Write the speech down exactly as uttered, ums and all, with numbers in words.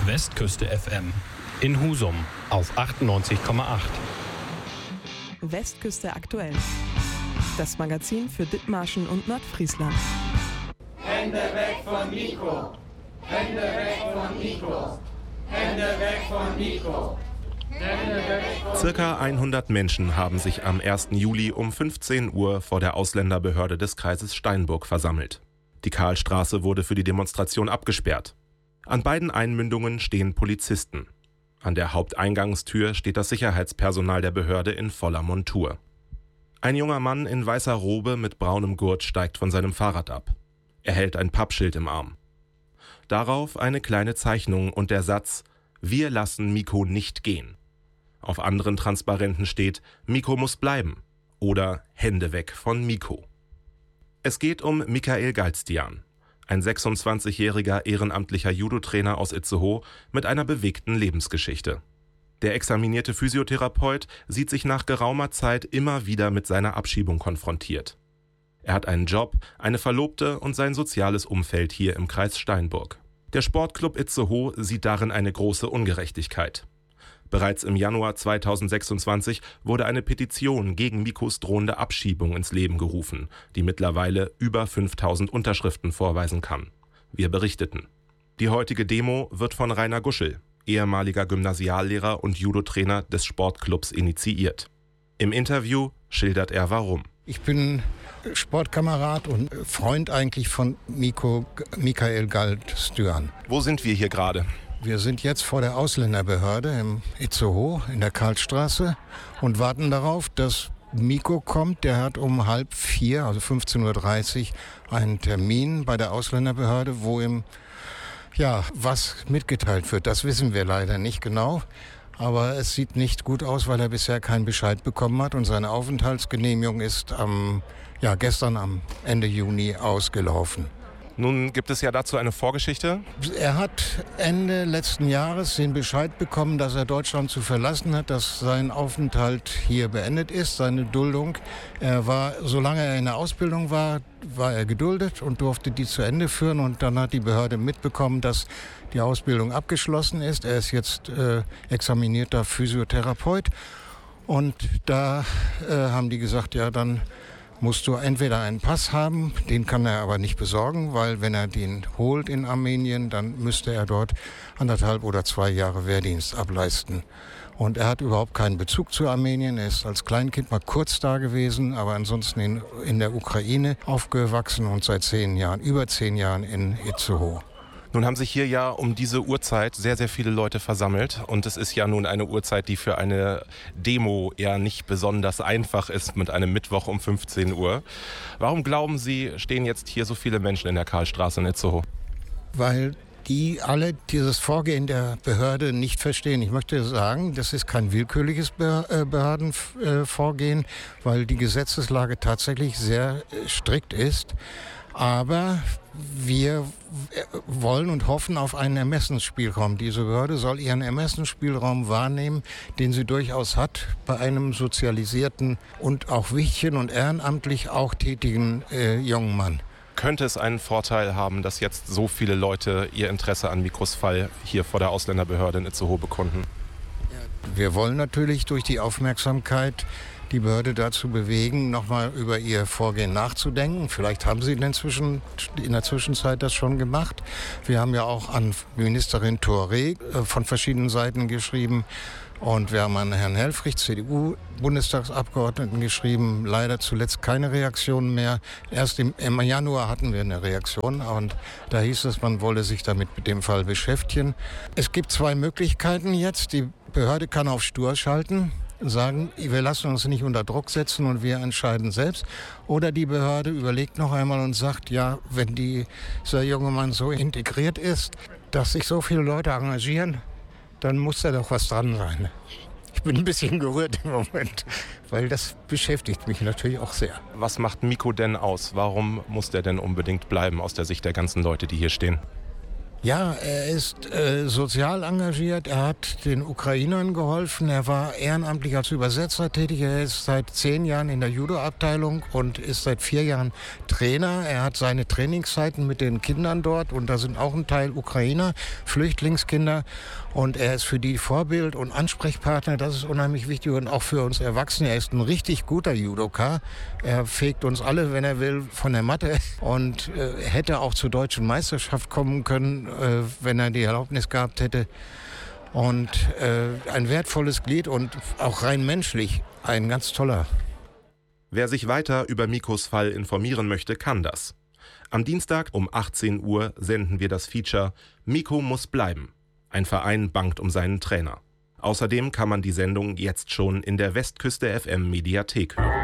Westküste F M in Husum auf achtundneunzig Komma acht. Westküste aktuell. Das Magazin für Dithmarschen und Nordfriesland. Hände weg von Mikro! Hände weg von Mikro! Hände weg von Mikro! Hände weg von Circa hundert Menschen haben sich am ersten Juli um fünfzehn Uhr vor der Ausländerbehörde des Kreises Steinburg versammelt. Die Karlstraße wurde für die Demonstration abgesperrt. An beiden Einmündungen stehen Polizisten. An der Haupteingangstür steht das Sicherheitspersonal der Behörde in voller Montur. Ein junger Mann in weißer Robe mit braunem Gurt steigt von seinem Fahrrad ab. Er hält ein Pappschild im Arm. Darauf eine kleine Zeichnung und der Satz: Wir lassen Mikro nicht gehen. Auf anderen Transparenten steht: Mikro muss bleiben oder Hände weg von Mikro. Es geht um Mikael Galstian, ein sechsundzwanzigjähriger ehrenamtlicher Judo-Trainer aus Itzehoe mit einer bewegten Lebensgeschichte. Der examinierte Physiotherapeut sieht sich nach geraumer Zeit immer wieder mit seiner Abschiebung konfrontiert. Er hat einen Job, eine Verlobte und sein soziales Umfeld hier im Kreis Steinburg. Der Sportclub Itzehoe sieht darin eine große Ungerechtigkeit. Bereits im Januar zweitausendsechsundzwanzig wurde eine Petition gegen Mikos drohende Abschiebung ins Leben gerufen, die mittlerweile über fünftausend Unterschriften vorweisen kann. Wir berichteten. Die heutige Demo wird von Rainer Guschel, ehemaliger Gymnasiallehrer und Judo-Trainer des Sportclubs, initiiert. Im Interview schildert er warum. Ich bin Sportkamerad und Freund eigentlich von Miko, Mikael Galstian. Wo sind wir hier gerade? Wir sind jetzt vor der Ausländerbehörde im Itzehoe in der Karlstraße und warten darauf, dass Miko kommt. Der hat um halb vier, also fünfzehn Uhr dreißig, einen Termin bei der Ausländerbehörde, wo ihm ja was mitgeteilt wird. Das wissen wir leider nicht genau. Aber es sieht nicht gut aus, weil er bisher keinen Bescheid bekommen hat und seine Aufenthaltsgenehmigung ist am, ja, gestern am Ende Juni ausgelaufen. Nun gibt es ja dazu eine Vorgeschichte. Er hat Ende letzten Jahres den Bescheid bekommen, dass er Deutschland zu verlassen hat, dass sein Aufenthalt hier beendet ist, seine Duldung. Er war, solange er in der Ausbildung war, war er geduldet und durfte die zu Ende führen. Und dann hat die Behörde mitbekommen, dass die Ausbildung abgeschlossen ist. Er ist jetzt äh, examinierter Physiotherapeut. Und da äh, haben die gesagt, ja, dann musst du entweder einen Pass haben, den kann er aber nicht besorgen, weil wenn er den holt in Armenien, dann müsste er dort anderthalb oder zwei Jahre Wehrdienst ableisten. Und er hat überhaupt keinen Bezug zu Armenien. Er ist als Kleinkind mal kurz da gewesen, aber ansonsten in, in der Ukraine aufgewachsen und seit zehn Jahren, über zehn Jahren in Itzehoe. Nun haben sich hier ja um diese Uhrzeit sehr, sehr viele Leute versammelt und es ist ja nun eine Uhrzeit, die für eine Demo eher nicht besonders einfach ist mit einem Mittwoch um fünfzehn Uhr. Warum glauben Sie, stehen jetzt hier so viele Menschen in der Karlstraße in Itzehoe? Weil die alle dieses Vorgehen der Behörde nicht verstehen. Ich möchte sagen, das ist kein willkürliches Behördenvorgehen, weil die Gesetzeslage tatsächlich sehr strikt ist. Aber wir wollen und hoffen auf einen Ermessensspielraum. Diese Behörde soll ihren Ermessensspielraum wahrnehmen, den sie durchaus hat bei einem sozialisierten und auch wichtigen und ehrenamtlich auch tätigen äh, jungen Mann. Könnte es einen Vorteil haben, dass jetzt so viele Leute ihr Interesse an Mikros Fall hier vor der Ausländerbehörde in Itzehoe bekunden? Wir wollen natürlich durch die Aufmerksamkeit die Behörde dazu bewegen, nochmal über ihr Vorgehen nachzudenken. Vielleicht haben sie inzwischen, in der Zwischenzeit das schon gemacht. Wir haben ja auch an Ministerin Touré von verschiedenen Seiten geschrieben und wir haben an Herrn Helfrich, C D U-Bundestagsabgeordneten, geschrieben. Leider zuletzt keine Reaktion mehr. Erst im, im Januar hatten wir eine Reaktion und da hieß es, man wolle sich damit mit dem Fall beschäftigen. Es gibt zwei Möglichkeiten jetzt. Die Behörde kann auf Stur schalten, sagen, wir lassen uns nicht unter Druck setzen und wir entscheiden selbst. Oder die Behörde überlegt noch einmal und sagt, ja, wenn die, dieser junge Mann so integriert ist, dass sich so viele Leute engagieren, dann muss da doch was dran sein. Ich bin ein bisschen gerührt im Moment, weil das beschäftigt mich natürlich auch sehr. Was macht Miko denn aus? Warum muss der denn unbedingt bleiben aus der Sicht der ganzen Leute, die hier stehen? Ja, er ist äh, sozial engagiert, er hat den Ukrainern geholfen, er war ehrenamtlich als Übersetzer tätig, er ist seit zehn Jahren in der Judo-Abteilung und ist seit vier Jahren Trainer. Er hat seine Trainingszeiten mit den Kindern dort und da sind auch ein Teil Ukrainer, Flüchtlingskinder, und er ist für die Vorbild und Ansprechpartner, das ist unheimlich wichtig, und auch für uns Erwachsene. Er ist ein richtig guter Judoka, er fegt uns alle, wenn er will, von der Matte und äh, hätte auch zur deutschen Meisterschaft kommen können, äh, wenn er die Erlaubnis gehabt hätte. Und äh, ein wertvolles Glied und auch rein menschlich ein ganz toller. Wer sich weiter über Mikos Fall informieren möchte, kann das. Am Dienstag um achtzehn Uhr senden wir das Feature Miko muss bleiben. Ein Verein bangt um seinen Trainer. Außerdem kann man die Sendung jetzt schon in der Westküste F M Mediathek hören.